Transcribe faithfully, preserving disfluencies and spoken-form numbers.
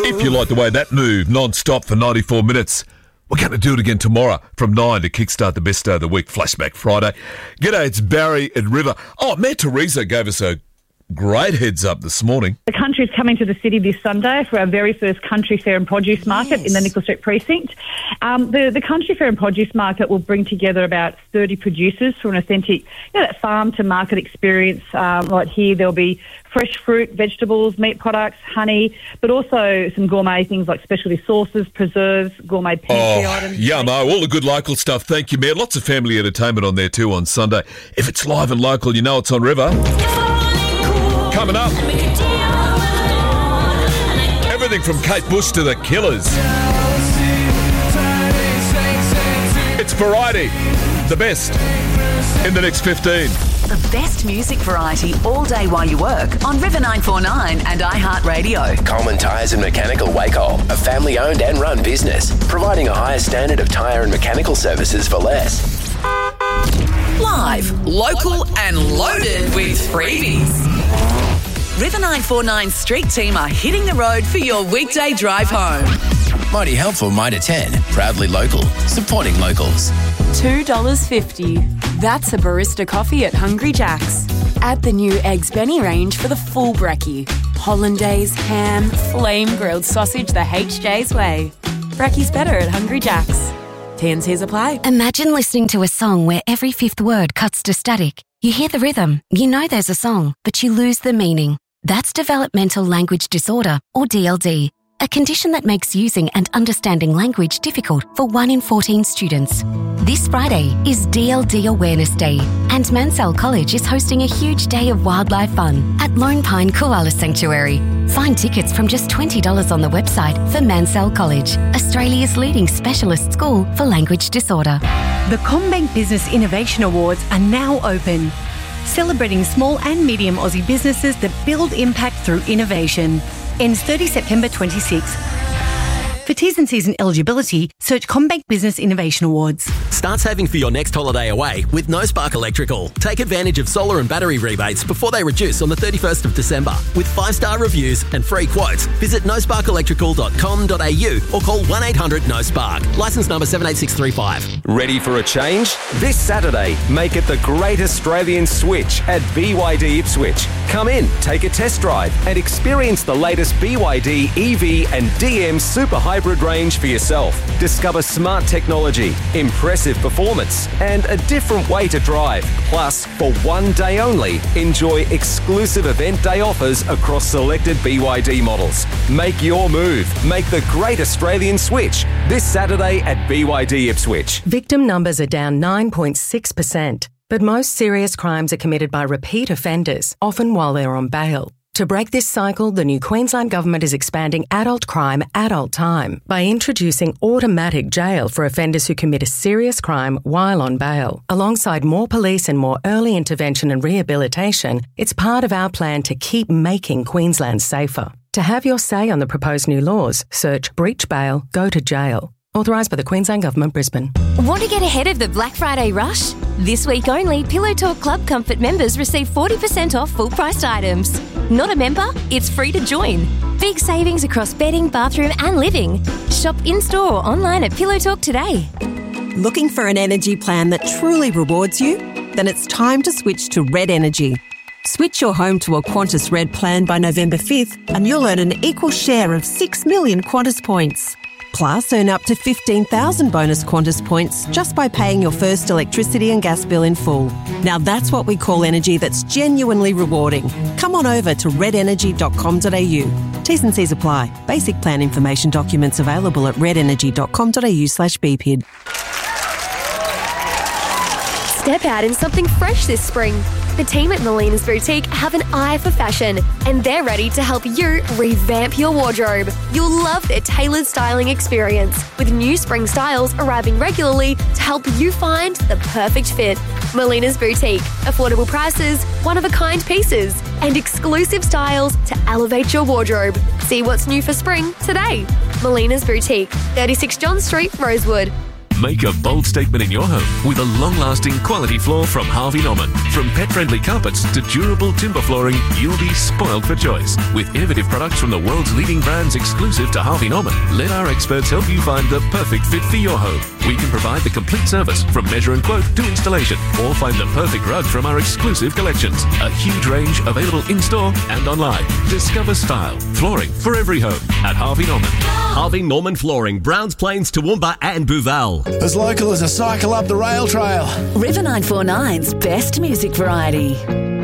If you like the way that moved non-stop for ninety-four minutes, we're going to do it again tomorrow from nine to kickstart the best day of the week, Flashback Friday. G'day, it's Barry and River. Oh, Mayor Teresa gave us a great heads up this morning. The country's coming to the city this Sunday for our very first country fair and produce market yes. in the Nicholas Street precinct. Um, the, the country fair and produce market will bring together about thirty producers for an authentic, you know, that farm to market experience. Um, right here, there'll be fresh fruit, vegetables, meat products, honey, but also some gourmet things like specialty sauces, preserves, gourmet pantry oh, items. Yummo, all the good local stuff. Thank you, Mayor. Lots of family entertainment on there too on Sunday. If it's live and local, you know it's on River. Coming up, everything from Kate Bush to the Killers. It's variety, the best in the next fifteen. The best music variety all day while you work on River nine forty-nine and iHeartRadio. Coleman Tyres and Mechanical Wacol, a family-owned and run business, providing a higher standard of tyre and mechanical services for less. Live, local and loaded with freebies. River nine forty-nine Street Team are hitting the road for your weekday drive home. Mighty helpful, Mitre ten. Proudly local, supporting locals. two dollars fifty. That's a barista coffee at Hungry Jack's. Add the new Eggs Benny range for the full brekkie. Hollandaise, ham, flame grilled sausage the H J's way. Brekkie's better at Hungry Jack's. T and C's apply. Imagine listening to a song where every fifth word cuts to static. You hear the rhythm, you know there's a song, but you lose the meaning. That's developmental language disorder, or D L D, a condition that makes using and understanding language difficult for one in fourteen students. This Friday is D L D Awareness Day, and Mansell College is hosting a huge day of wildlife fun at Lone Pine Koala Sanctuary. Find tickets from just twenty dollars on the website for Mansell College, Australia's leading specialist school for language disorder. The CommBank Business Innovation Awards are now open, celebrating small and medium Aussie businesses that build impact through innovation. Ends thirtieth September twenty-sixth. For T's and C's and eligibility, search CommBank Business Innovation Awards. Start saving for your next holiday away with No Spark Electrical. Take advantage of solar and battery rebates before they reduce on the thirty-first of December. With five-star reviews and free quotes, visit no spark electrical dot com dot a u or call one eight hundred no spark. Licence number seven eight six three five. Ready for a change? This Saturday, make it the Great Australian Switch at B Y D Ipswich. Come in, take a test drive and experience the latest B Y D E V and D M Super Hybrid range for yourself. Discover smart technology, impressive performance and a different way to drive. Plus, for one day only, enjoy exclusive event day offers across selected B Y D models. Make your move. Make the Great Australian Switch this Saturday at B Y D Ipswich. Victim numbers are down nine point six percent, but most serious crimes are committed by repeat offenders, often while they're on bail. To break this cycle, the new Queensland Government is expanding adult crime, adult time by introducing automatic jail for offenders who commit a serious crime while on bail. Alongside more police and more early intervention and rehabilitation, it's part of our plan to keep making Queensland safer. To have your say on the proposed new laws, search Breach Bail, Go to Jail. Authorised by the Queensland Government, Brisbane. Want to get ahead of the Black Friday rush? This week only, Pillow Talk Club Comfort members receive forty percent off full-priced items. Not a member? It's free to join. Big savings across bedding, bathroom and living. Shop in-store or online at Pillow Talk today. Looking for an energy plan that truly rewards you? Then it's time to switch to Red Energy. Switch your home to a Qantas Red plan by November fifth and you'll earn an equal share of six million Qantas points. Plus, earn up to fifteen thousand bonus Qantas points just by paying your first electricity and gas bill in full. Now that's what we call energy that's genuinely rewarding. Come on over to red energy dot com dot a u. T's and C's apply. Basic plan information documents available at red energy dot com dot a u slash b p i d. Step out in something fresh this spring. The team at Melina's Boutique have an eye for fashion and they're ready to help you revamp your wardrobe. You'll love their tailored styling experience with new spring styles arriving regularly to help you find the perfect fit. Melina's Boutique. Affordable prices, one-of-a-kind pieces and exclusive styles to elevate your wardrobe. See what's new for spring today. Melina's Boutique, thirty-six John Street, Rosewood. Make a bold statement in your home with a long-lasting quality floor from Harvey Norman. From pet-friendly carpets to durable timber flooring, you'll be spoiled for choice. With innovative products from the world's leading brands exclusive to Harvey Norman, let our experts help you find the perfect fit for your home. We can provide the complete service from measure and quote to installation, or find the perfect rug from our exclusive collections. A huge range available in-store and online. Discover style, flooring for every home at Harvey Norman. Harvey Norman Flooring, Browns Plains, Toowoomba and Booval. As local as a cycle up the rail trail. River nine four nine's best music variety.